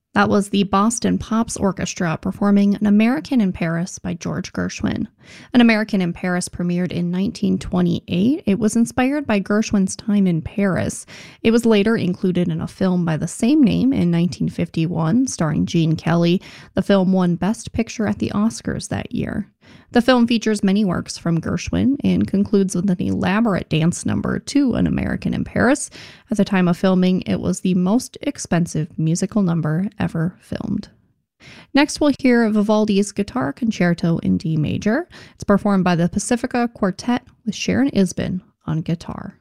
That was the Boston Pops Orchestra performing An American in Paris by George Gershwin. An American in Paris premiered in 1928. It was inspired by Gershwin's time in Paris. It was later included in a film by the same name in 1951, starring Gene Kelly. The film won Best Picture at the Oscars that year. The film features many works from Gershwin and concludes with an elaborate dance number to An American in Paris. At the time of filming, it was the most expensive musical number ever filmed. Next, we'll hear Vivaldi's Guitar Concerto in D major. It's performed by the Pacifica Quartet with Sharon Isbin on guitar.